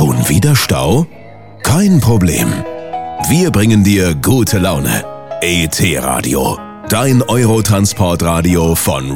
Schon wieder Stau? Kein Problem. Wir bringen dir gute Laune. ET Radio, dein Eurotransportradio von